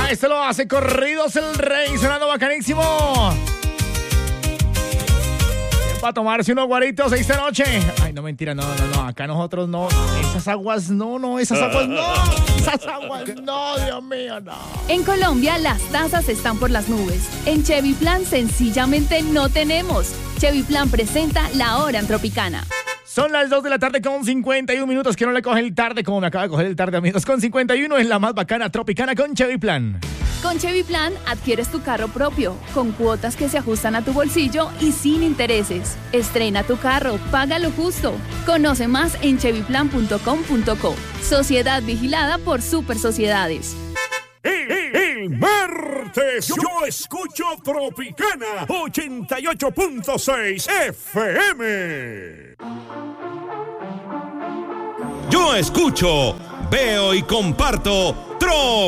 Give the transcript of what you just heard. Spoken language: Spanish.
Este lo hace Corridos el Rey, sonando bacanísimo. Para tomarse unos guaritos esta noche. Ay, no, mentira, no. Acá nosotros no. Esas aguas no. Esas aguas no, Dios mío, no. En Colombia, las tasas están por las nubes. En Chevy Plan, sencillamente no tenemos. Chevy Plan presenta La Hora en Tropicana. Son las 2 de la tarde con 51 minutos. Que no le coge el tarde como me acaba de coger el tarde, amigos. Con 51 es la más bacana Tropicana con Chevy Plan. Con Chevy Plan adquieres tu carro propio, con cuotas que se ajustan a tu bolsillo y sin intereses. Estrena tu carro, págalo justo. Conoce más en chevyplan.com.co. Sociedad vigilada por Super Sociedades. El martes yo escucho Tropicana 88.6 FM. Yo escucho, veo y comparto Tropicana.